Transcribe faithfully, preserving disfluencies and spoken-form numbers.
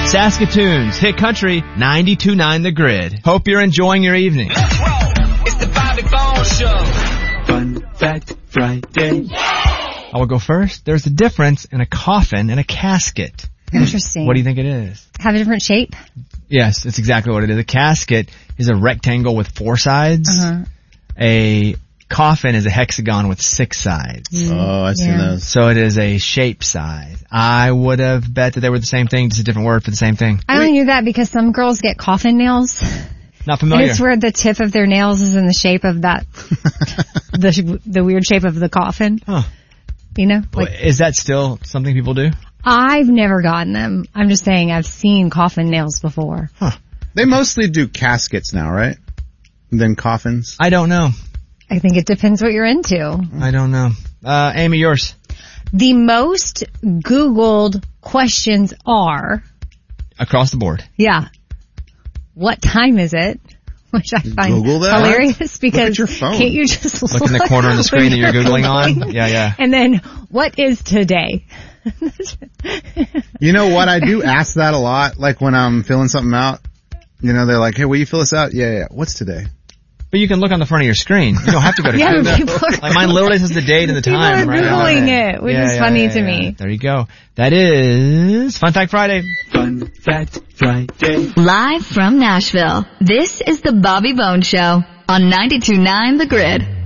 Saskatoon's hit country, ninety-two point nine The Grid. Hope you're enjoying your evening. Let's roll. It's the Bobby Bones Show. Fun Fact Friday. I will go first. There's a difference in a coffin and a casket. Interesting. What do you think it is? Have a different shape? Yes, it's exactly what it is. A casket is a rectangle with four sides. Uh-huh. A coffin is a hexagon with six sides. Mm, Oh, I've seen yeah. those. So it is a shape size. I would have bet that they were the same thing, just a different word for the same thing. I only knew that because some girls get coffin nails. Not And familiar. it's where the tip of their nails is in the shape of that, the the weird shape of the coffin. Huh. You know? Like, Is that still something people do? I've never gotten them. I'm just saying I've seen coffin nails before. They mostly do caskets now, right? And then coffins. I don't know. I think it depends what you're into. I don't know. Uh, Amy, yours. The most Googled questions are, Across the board. yeah, what time is it? Which I find Google that? hilarious because Look at your phone. can't you just look, Look in the corner of the screen that you're when Googling on. Googling? Yeah, yeah. And then, what is today? You know what? I do ask that a lot. Like when I'm filling something out, you know, they're like, hey, will you fill this out? Yeah, yeah. What's today? But you can look on the front of your screen. You don't have to go to Yeah, Google. people are- Like mine literally says the date and the People time. are right on Googling there. it, which Yeah, is yeah, funny yeah, to yeah. me. There you go. That is Fun Fact Friday. Fun Fact Friday. Live from Nashville, this is the Bobby Bones Show on ninety-two point nine The Grid.